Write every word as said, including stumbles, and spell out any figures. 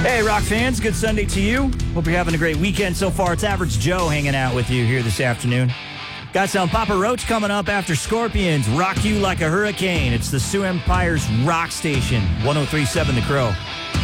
Hey, rock fans, good Sunday to you. Hope you're having a great weekend so far. It's Average Joe hanging out with you here this afternoon. Got some Papa Roach coming up after Scorpions rock you like a hurricane. It's the Sioux Empire's rock station, one oh three point seven The Crow.